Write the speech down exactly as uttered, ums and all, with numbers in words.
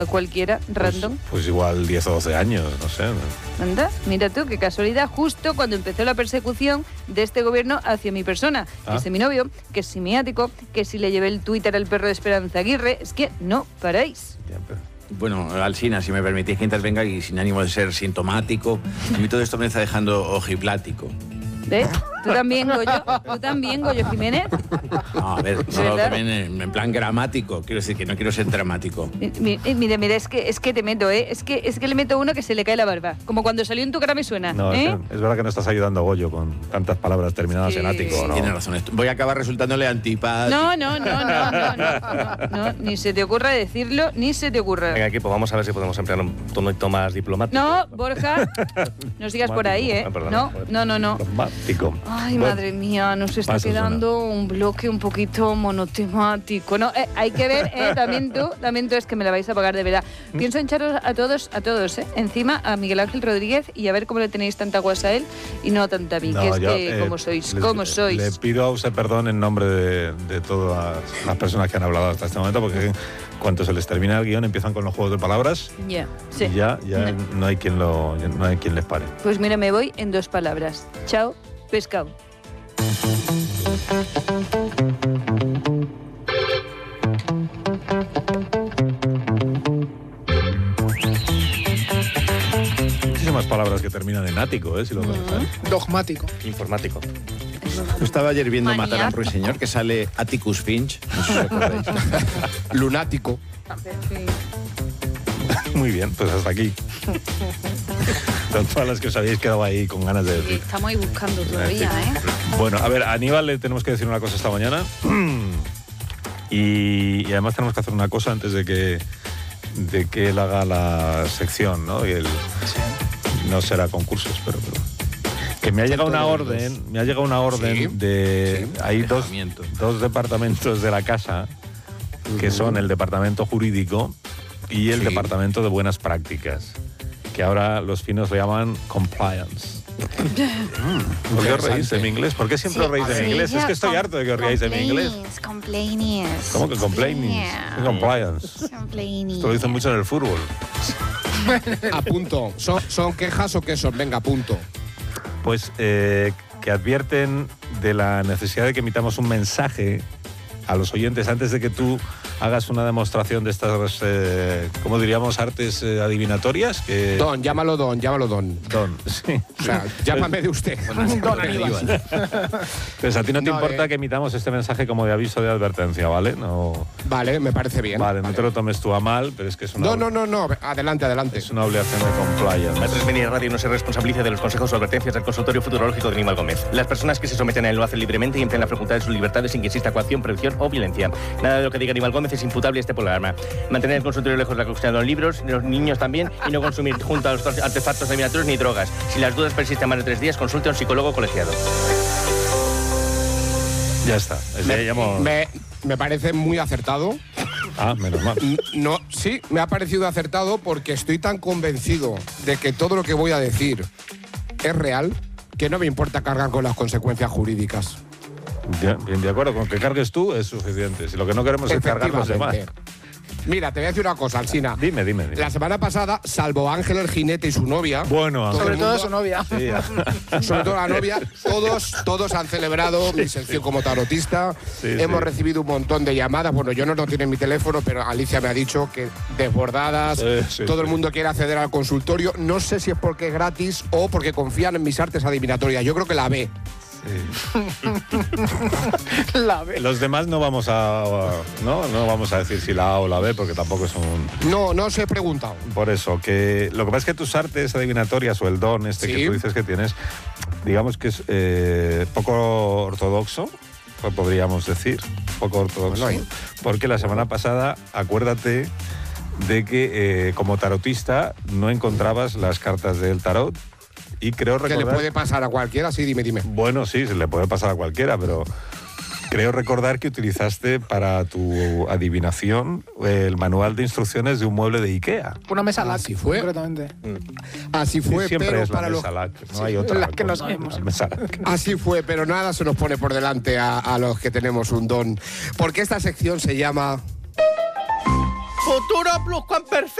cualquiera, random. Pues, pues igual diez o doce años, no sé. Anda, mira tú, qué casualidad, justo cuando empezó la persecución de este gobierno hacia mi persona. Ah. Que es de mi novio, que es semiático, que si le llevé el Twitter al perro de Esperanza Aguirre, es que no paráis. Ya, pero... Bueno, Alsina, si me permitís que intervenga y sin ánimo de ser sintomático, a mí todo esto me está dejando ojiplático. ¿Ves? ¿Tú también, Goyo? ¿Tú también, Goyo Jiménez? No, a ver, no, también en, en plan gramático. Quiero decir que no quiero ser dramático. Mira, mira, es que, es que te meto, ¿eh? Es que, es que le meto uno que se le cae la barba. Como cuando salió en Tu cara me suena, No, ¿eh? es, que, es verdad que no estás ayudando a Goyo con tantas palabras terminadas Sí. en ático, ¿no? Tienes razón. Voy a acabar resultándole antipático. No, no, no, no, no, no, no, no, ni se te ocurra decirlo, ni se te ocurra. Venga, equipo, vamos a ver si podemos emplear un tonito más diplomático. No, Borja, no sigas por ahí, ¿eh? Ah, perdona. No, no, no, no. Diplomático. Ay, Bueno, madre mía, nos está paso, quedando un bloque un poquito monotemático. No, eh, hay que ver, eh, también tú, también tú es que me la vais a pagar de verdad. Pienso en echaros a todos, a todos, eh, encima a Miguel Ángel Rodríguez y a ver cómo le tenéis tanta guasa a él y no tanta a mí, no, que es yo, que eh, como sois, les- como sois. Le pido a usted perdón en nombre de, de todas las personas que han hablado hasta este momento, porque cuando se les termina el guión empiezan con los juegos de palabras Ya, sí. y ya, ya No. no hay quien lo, no hay quien les pare. Pues mira, me voy en dos palabras. Chao, pescado. Muchísimas palabras que terminan en ático, ¿eh? Si lo pensáis. Dogmático. Informático. Yo estaba ayer viendo Maniaco. Matar a un ruiseñor que sale Atticus Finch. No sé si os acordáis. Lunático. Muy bien, pues hasta aquí. Son todas las que os habéis quedado ahí con ganas de decir. Estamos ahí buscando todavía, ¿eh? Bueno, a ver, a Aníbal le tenemos que decir una cosa esta mañana. Y, y además tenemos que hacer una cosa antes de que, de que él haga la sección, ¿no? Y él, no será concursos, pero, pero- que me ha llegado una orden, me ha llegado una orden Sí, de... sí. Hay dos, Alejamiento. dos departamentos de la casa, que son el departamento jurídico y el Sí. departamento de buenas prácticas, que ahora los finos le llaman compliance. ¿Por qué os reís de mi inglés? ¿Por qué siempre os reís de mi inglés? Es que estoy harto de que os reáis de mi inglés. Complainings. ¿Cómo que complaining? ¿Qué compliance? Complaining. Esto lo dicen mucho en el fútbol. A punto. ¿Son, son quejas o qué son? Venga, a punto. Pues eh, que advierten de la necesidad de que emitamos un mensaje a los oyentes antes de que tú hagas una demostración de estas, eh, ¿cómo diríamos? Artes eh, adivinatorias. Que, Don, llámalo Don, llámalo Don. Don, sí. O sea, llámame de usted. Don Aníbal. Pues a ti no te No, importa eh. que emitamos este mensaje como de aviso de advertencia, ¿vale? No, Vale, me parece bien. vale, no te lo tomes tú a mal, pero es que es una, No, no, no, no. Adelante, adelante. es una obligación de compliance. La tres Media Radio no se responsabiliza de los consejos o advertencias del consultorio futurológico de Aníbal Gómez. Las personas que se someten a él lo hacen libremente y emplean la facultad de sus libertades sin que exista coacción, prevención o violencia. Nada de lo que diga Aníbal Gómez es imputable y este por la arma. Mantener el consultorio lejos de la cuestión de los libros, de los niños también, y no consumir junto a los artefactos adivinatorios ni drogas. Si las dudas persisten más de tres días, consulte a un psicólogo colegiado. Ya está. Ese Me, llamo- me- me parece muy acertado. Ah, menos mal. N- No, sí, me ha parecido acertado porque estoy tan convencido de que todo lo que voy a decir es real que no me importa cargar con las consecuencias jurídicas. Ya, bien, de acuerdo, con que cargues tú es suficiente. Si lo que no queremos es cargar los demás. Efectivamente. Mira, te voy a decir una cosa, Alsina. Dime, dime, dime. La semana pasada, salvo Ángel el jinete y su novia, Bueno, todo Ángel. el Sobre todo mundo- su novia. Sí, sobre todo la novia, todos, todos han celebrado mi sección como tarotista. Sí, Hemos sí. recibido un montón de llamadas. Bueno, yo no lo tengo en mi teléfono, pero Alicia me ha dicho que desbordadas, Sí, sí, todo el sí. mundo quiere acceder al consultorio. No sé si es porque es gratis o porque confían en mis artes adivinatorias. Yo creo que la B. La ve. Los demás no vamos a, no, no vamos a decir si la A o la B porque tampoco es un... No, no os he preguntado. Por eso, que lo que pasa es que tus artes adivinatorias o el don este Sí. que tú dices que tienes, digamos que es eh, poco ortodoxo, pues podríamos decir, poco ortodoxo, Bueno, ahí. porque la semana pasada, acuérdate de que eh, como tarotista no encontrabas las cartas del tarot y creo Que le recordar... puede pasar a cualquiera, sí, dime, dime. Bueno, sí, se le puede pasar a cualquiera, pero creo recordar que utilizaste para tu adivinación el manual de instrucciones de un mueble de IKEA. Una mesa LAC, Así fue. concretamente. Así fue, Sí, siempre pero es la para los... mesa LAC, no hay otra. la que no cosa, sabemos. la mesa LAC. Así fue, pero nada se nos pone por delante a, a los que tenemos un don. Porque esta sección se llama... Futuro Plus, cuán perfecto.